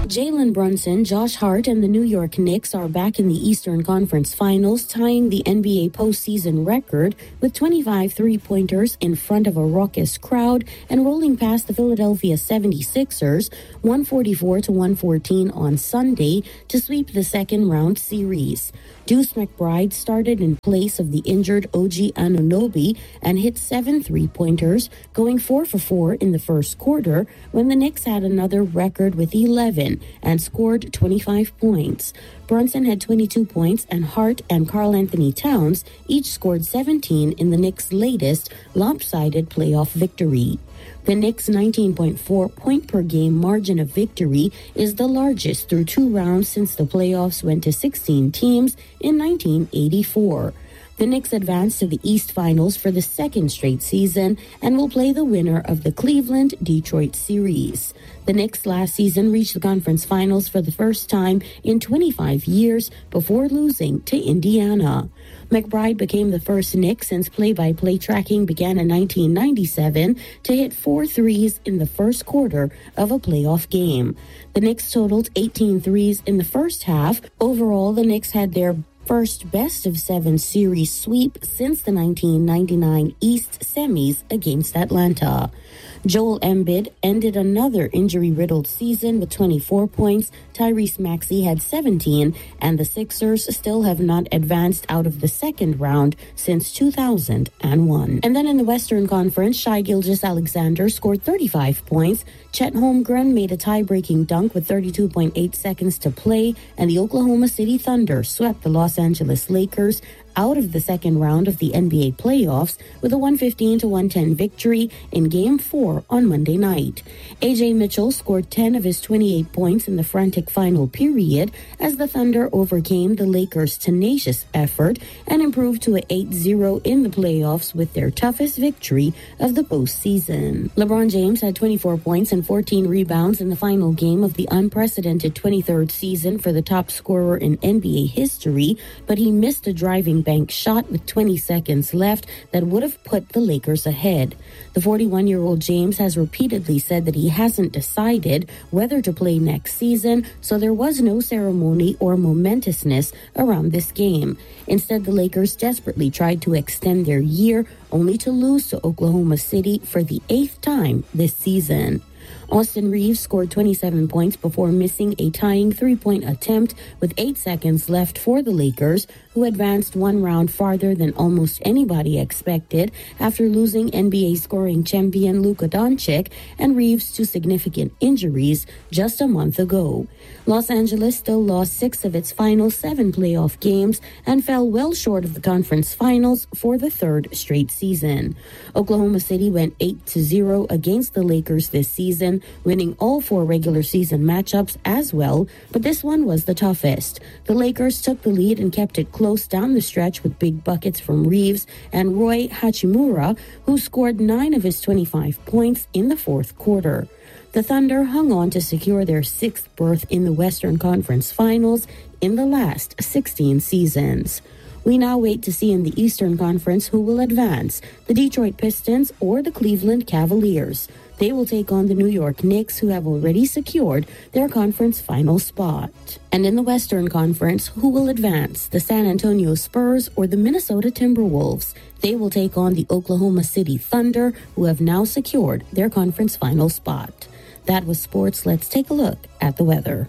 Jalen Brunson, Josh Hart, and the New York Knicks are back in the Eastern Conference Finals, tying the NBA postseason record with 25 three-pointers in front of a raucous crowd and rolling past the Philadelphia 76ers 144-114 on Sunday to sweep the second-round series. Deuce McBride started in place of the injured OG Anunoby and hit 7 three-pointers, going 4 for 4 in the first quarter when the Knicks had another record with 11 and scored 25 points. Brunson had 22 points, and Hart and Karl Anthony Towns each scored 17 in the Knicks' latest lopsided playoff victory. The Knicks' 19.4 point per game margin of victory is the largest through 2 rounds since the playoffs went to 16 teams in 1984. The Knicks advanced to the East Finals for the second straight season and will play the winner of the Cleveland-Detroit series. The Knicks last season reached the conference finals for the first time in 25 years before losing to Indiana. McBride became the first Knick since play-by-play tracking began in 1997 to hit 4 threes in the first quarter of a playoff game. The Knicks totaled 18 threes in the first half. Overall, the Knicks had their first best-of-7 series sweep since the 1999 East semis against Atlanta. Joel Embiid ended another injury-riddled season with 24 points. Tyrese Maxey had 17, and the Sixers still have not advanced out of the second round since 2001. And then in the Western Conference, Shai Gilgeous-Alexander scored 35 points. Chet Holmgren made a tie-breaking dunk with 32.8 seconds to play, and the Oklahoma City Thunder swept the Los Angeles Lakers out of the second round of the NBA playoffs with a 115-110 victory in Game 4 on Monday night. A.J. Mitchell scored 10 of his 28 points in the frantic final period as the Thunder overcame the Lakers' tenacious effort and improved to a 8-0 in the playoffs with their toughest victory of the postseason. LeBron James had 24 points and 14 rebounds in the final game of the unprecedented 23rd season for the top scorer in NBA history, but he missed a driving bank shot with 20 seconds left that would have put the Lakers ahead. The 41-year-old James has repeatedly said that he hasn't decided whether to play next season, so there was no ceremony or momentousness around this game. Instead, the Lakers desperately tried to extend their year, only to lose to Oklahoma City for the 8th time this season. Austin Reeves scored 27 points before missing a tying 3-point attempt with 8 seconds left for the Lakers, who advanced one round farther than almost anybody expected after losing NBA scoring champion Luka Doncic and Reeves to significant injuries just a month ago. Los Angeles still lost 6 of its final 7 playoff games and fell well short of the conference finals for the 3rd straight season. Oklahoma City went 8-0 against the Lakers this season, winning all 4 regular season matchups as well, but this one was the toughest. The Lakers took the lead and kept it close down the stretch with big buckets from Reeves and Rui Hachimura, who scored 9 of his 25 points in the 4th quarter. The Thunder hung on to secure their 6th berth in the Western Conference Finals in the last 16 seasons. We now wait to see in the Eastern Conference who will advance, the Detroit Pistons or the Cleveland Cavaliers. They will take on the New York Knicks, who have already secured their conference final spot. And in the Western Conference, who will advance, the San Antonio Spurs or the Minnesota Timberwolves? They will take on the Oklahoma City Thunder, who have now secured their conference final spot. That was sports. Let's take a look at the weather.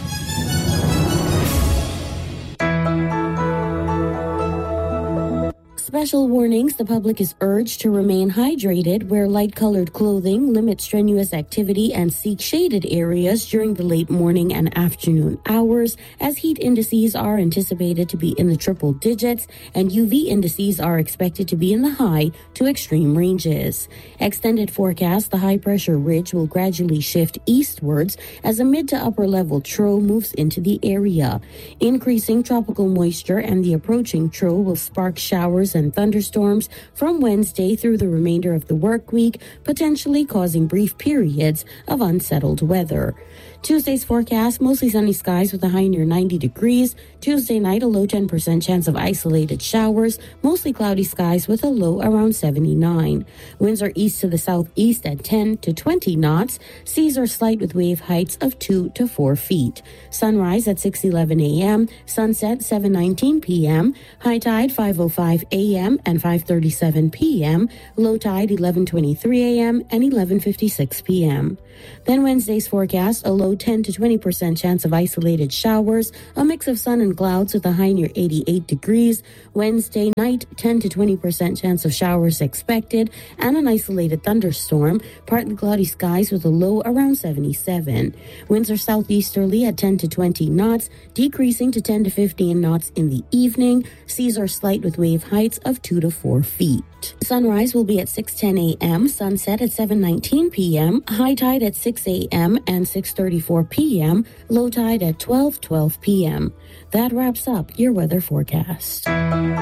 Special warnings: the public is urged to remain hydrated, wear light-colored clothing, limit strenuous activity, and seek shaded areas during the late morning and afternoon hours, as heat indices are anticipated to be in the triple digits and UV indices are expected to be in the high to extreme ranges. Extended forecast: the high-pressure ridge will gradually shift eastwards as a mid to upper-level trough moves into the area. Increasing tropical moisture and the approaching trough will spark showers and thunderstorms from Wednesday through the remainder of the work week, potentially causing brief periods of unsettled weather. Tuesday's forecast, mostly sunny skies with a high near 90 degrees. Tuesday night, a low 10% chance of isolated showers, mostly cloudy skies with a low around 79. Winds are east to the southeast at 10 to 20 knots. Seas are slight with wave heights of 2 to 4 feet. Sunrise at 6:11 a.m., sunset 7:19 p.m., high tide 5:05 a.m. and 5:37 p.m., low tide 11:23 a.m. and 11:56 p.m. Then Wednesday's forecast, a low 10 to 20% chance of isolated showers, a mix of sun and clouds with a high near 88 degrees. Wednesday night, 10 to 20% chance of showers expected and an isolated thunderstorm, partly cloudy skies with a low around 77. Winds are southeasterly at 10 to 20 knots, decreasing to 10 to 15 knots in the evening. Seas are slight with wave heights of 2 to 4 feet. Sunrise will be at 6:10 a.m., sunset at 7:19 p.m., high tide at 6 a.m. and 6:34 p.m., low tide at 12:12 p.m. That wraps up your weather forecast.